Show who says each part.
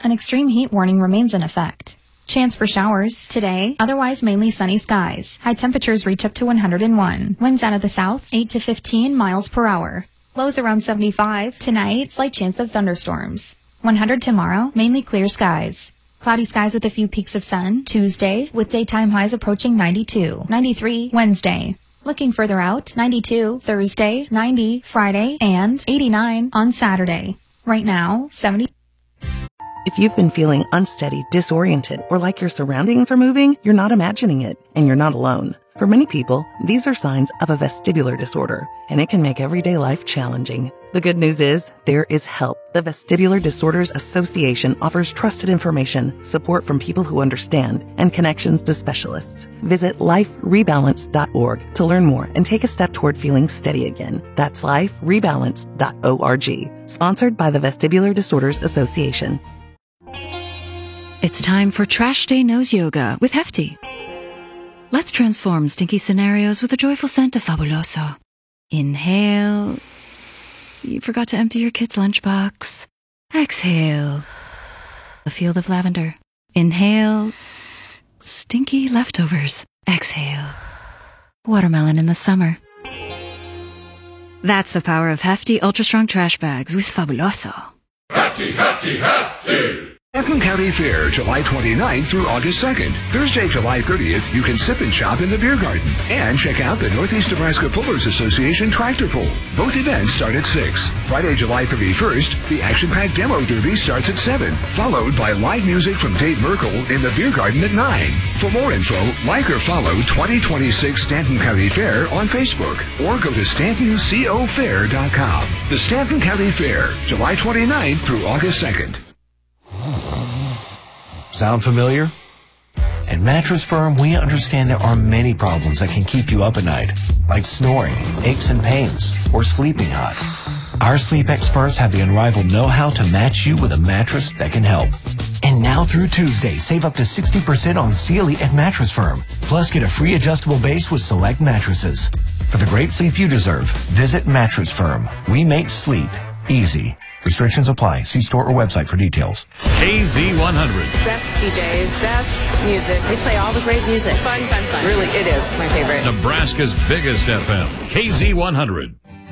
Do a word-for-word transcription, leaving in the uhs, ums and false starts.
Speaker 1: An extreme heat warning remains in effect. Chance for showers today, otherwise mainly sunny skies. High temperatures reach up to one hundred one. Winds out of the south, eight to fifteen miles per hour. Lows around seventy-five. Tonight, slight chance of thunderstorms. one hundred tomorrow, mainly clear skies. Cloudy skies with a few peaks of sun. Tuesday, with daytime highs approaching ninety-two. ninety-three Wednesday. Looking further out, ninety-two Thursday, ninety Friday, and eighty-nine on Saturday. Right now, seventy.
Speaker 2: If you've been feeling unsteady, disoriented, or like your surroundings are moving, you're not imagining it, and you're not alone. For many people, these are signs of a vestibular disorder, and it can make everyday life challenging. The good news is, there is help. The Vestibular Disorders Association offers trusted information, support from people who understand, and connections to specialists. Visit life rebalance dot org to learn more and take a step toward feeling steady again. That's life rebalance dot org. Sponsored by the Vestibular Disorders Association.
Speaker 3: It's time for Trash Day Nose Yoga with Hefty. Let's transform stinky scenarios with a joyful scent of Fabuloso. Inhale. You forgot to empty your kid's lunchbox. Exhale. A field of lavender. Inhale. Stinky leftovers. Exhale. Watermelon in the summer. That's the power of Hefty Ultra Strong Trash Bags with Fabuloso.
Speaker 4: Hefty, hefty, hefty!
Speaker 5: Stanton County Fair, July twenty-ninth through August second. Thursday, July thirtieth, you can sip and shop in the beer garden. And check out the Northeast Nebraska Pullers Association Tractor Pull. Both events start at six. Friday, July thirty-first, the action-packed demo derby starts at seven, followed by live music from Dave Merkel in the beer garden at nine. For more info, like or follow twenty twenty-six Stanton County Fair on Facebook, or go to stanton co fair dot com. The Stanton County Fair, July twenty-ninth through August second.
Speaker 6: Sound familiar? At Mattress Firm, we understand there are many problems that can keep you up at night, like snoring, aches and pains, or sleeping hot. Our sleep experts have the unrivaled know-how to match you with a mattress that can help. And now through Tuesday, save up to sixty percent on Sealy at Mattress Firm. Plus, get a free adjustable base with select mattresses. For the great sleep you deserve, visit Mattress Firm. We make sleep easy. Restrictions apply. See store or website for details.
Speaker 4: K Z one hundred.
Speaker 7: Best D Js, best music. They play all the great music. Fun, fun, fun. Really, it is my favorite.
Speaker 4: Nebraska's biggest F M. K Z one hundred.